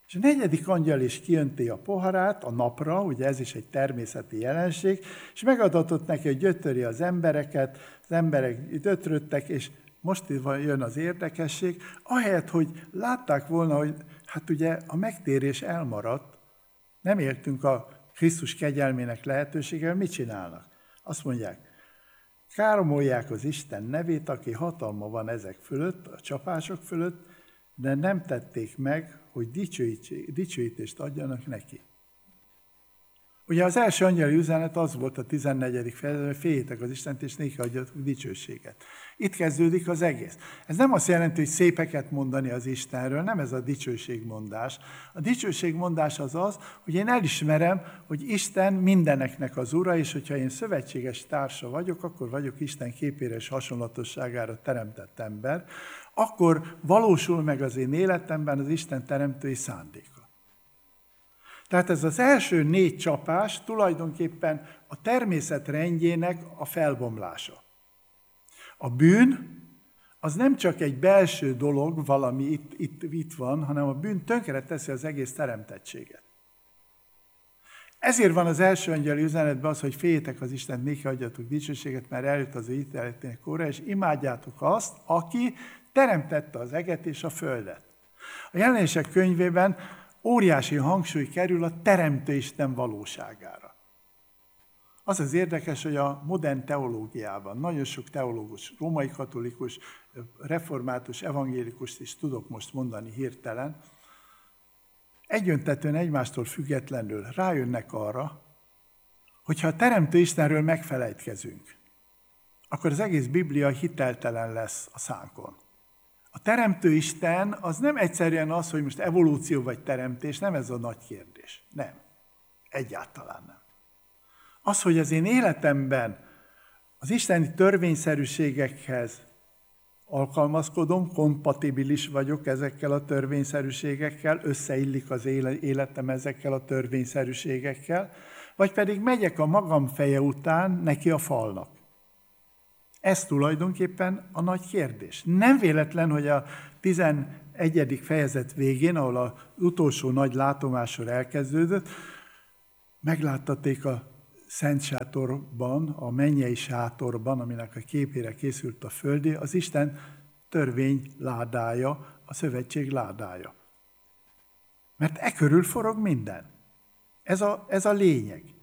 És a negyedik angyal is kiönti a poharát a napra, ugye ez is egy természeti jelenség, és megadatott neki, hogy gyötöri az embereket, az emberek gyötröttek, és most jön az érdekesség, ahelyett, hogy látták volna, hogy hát ugye a megtérés elmaradt, nem éltünk a Krisztus kegyelmének lehetőséggel, mit csinálnak? Azt mondják, káromolják az Isten nevét, aki hatalma van ezek fölött, a csapások fölött, de nem tették meg, hogy dicsőítést adjanak neki. Ugye az első angyali üzenet az volt a 14. fejezetben, hogy féljétek az Istent, és néki adjatok dicsőséget. Itt kezdődik az egész. Ez nem azt jelenti, hogy szépeket mondani az Istenről, nem ez a dicsőségmondás. A dicsőségmondás az az, hogy én elismerem, hogy Isten mindeneknek az Ura, és hogyha én szövetséges társa vagyok, akkor vagyok Isten képére és hasonlatosságára teremtett ember, akkor valósul meg az én életemben az Isten teremtői szándéka. Tehát ez az első 4 csapás tulajdonképpen a természet rendjének a felbomlása. A bűn az nem csak egy belső dolog, valami itt van, hanem a bűn tönkre teszi az egész teremtettséget. Ezért van az első angyali üzenetben az, hogy féljétek az Istent, néki adjatok dicsőséget, mert eljött az ő ítéletének óra, és imádjátok azt, aki teremtette az eget és a földet. A Jelenések könyvében óriási hangsúly kerül a teremtő Isten valóságára. Az az érdekes, hogy a modern teológiában nagyon sok teológus, római katolikus, református, evangélikust is tudok most mondani hirtelen, egyöntetően egymástól függetlenül rájönnek arra, hogyha a teremtő Istenről megfelejtkezünk, akkor az egész Biblia hiteltelen lesz a szánkon. A teremtő Isten az nem egyszerűen az, hogy most evolúció vagy teremtés, nem ez a nagy kérdés. Nem. Egyáltalán nem. Az, hogy az én életemben az isteni törvényszerűségekhez alkalmazkodom, kompatibilis vagyok ezekkel a törvényszerűségekkel, összeillik az életem ezekkel a törvényszerűségekkel, vagy pedig megyek a magam feje után neki a falnak. Ez tulajdonképpen a nagy kérdés. Nem véletlen, hogy a 11. fejezet végén, ahol az utolsó nagy látomásor elkezdődött, megláttatték a Szent Sátorban, a mennyei sátorban, aminek a képére készült a földi, az Isten törvény ládája, a szövetség ládája. Mert e körül forog minden. Ez a lényeg.